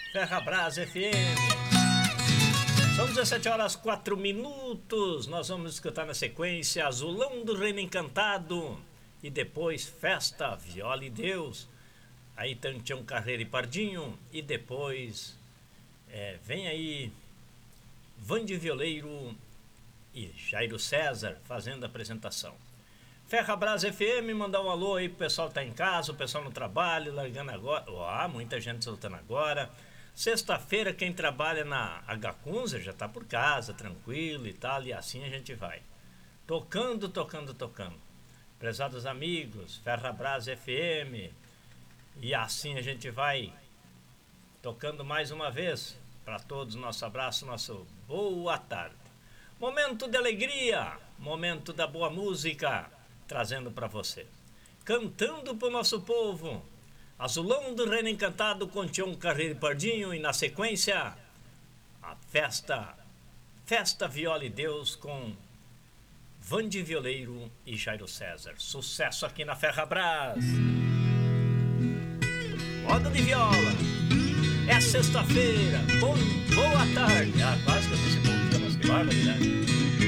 Ferrabras FM. São 17 horas 4 minutos. Nós vamos escutar na sequência Azulão do Reino Encantado e depois Festa, Viola e Deus. Aí Tantião Carreira e Pardinho e depois vem aí Vande Violeiro e Jairo César fazendo a apresentação. Ferrabras FM, mandar um alô aí pro pessoal que tá em casa, o pessoal no trabalho, largando agora. Muita gente soltando agora. Sexta-feira, quem trabalha na H15 já tá por casa, tranquilo e tal, e assim a gente vai. Tocando. Prezados amigos, Ferrabras FM. E assim a gente vai tocando mais uma vez. Para todos, nosso abraço, nosso boa tarde. Momento de alegria, momento da boa música, trazendo para você. Cantando pro nosso povo, Azulão do Reino Encantado com Tião Carreiro e Pardinho. E na sequência, a Festa Viola e Deus com Vande Violeiro e Jairo César. Sucesso aqui na Ferrabras. Roda de viola. É sexta-feira. Boa tarde. Quase que eu disse bom dia, mas que barbaridade.